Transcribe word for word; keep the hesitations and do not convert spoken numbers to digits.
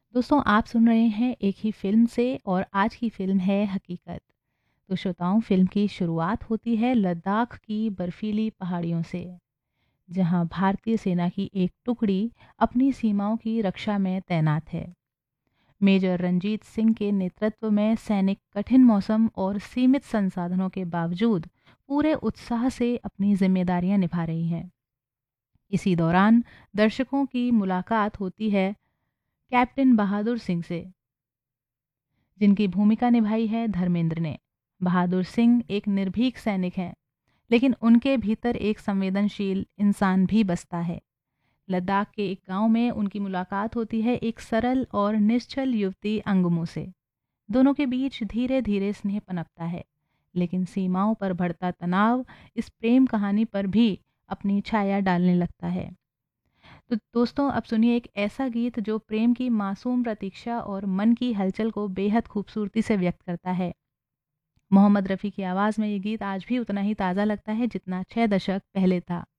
दोस्तों आप सुन रहे हैं एक ही फ़िल्म से और आज की फ़िल्म है हकीकत। तो श्रोताओं फ़िल्म की शुरुआत होती है लद्दाख की बर्फीली पहाड़ियों से, जहां भारतीय सेना की एक टुकड़ी अपनी सीमाओं की रक्षा में तैनात है। मेजर रंजीत सिंह के नेतृत्व में सैनिक कठिन मौसम और सीमित संसाधनों के बावजूद पूरे उत्साह से अपनी जिम्मेदारियां निभा रही हैं। इसी दौरान दर्शकों की मुलाकात होती है कैप्टन बहादुर सिंह से, जिनकी भूमिका निभाई है धर्मेंद्र ने। बहादुर सिंह एक निर्भीक सैनिक हैं, लेकिन उनके भीतर एक संवेदनशील इंसान भी बसता है। लद्दाख के एक गांव में उनकी मुलाकात होती है एक सरल और निश्चल युवती अंगमू से। दोनों के बीच धीरे धीरे स्नेह पनपता है, लेकिन सीमाओं पर बढ़ता तनाव इस प्रेम कहानी पर भी अपनी छाया डालने लगता है। तो दोस्तों अब सुनिए एक ऐसा गीत जो प्रेम की मासूम प्रतीक्षा और मन की हलचल को बेहद खूबसूरती से व्यक्त करता है। मोहम्मद रफ़ी की आवाज़ में ये गीत आज भी उतना ही ताज़ा लगता है जितना छह दशक पहले था।